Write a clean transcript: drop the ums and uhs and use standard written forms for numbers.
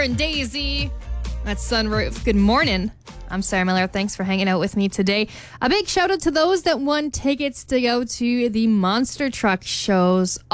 and Daisy. That's Sunroof. Good morning. I'm Sarah Miller. Thanks for hanging out with me today. A big shout out to those that won tickets to go to the Monster Truck shows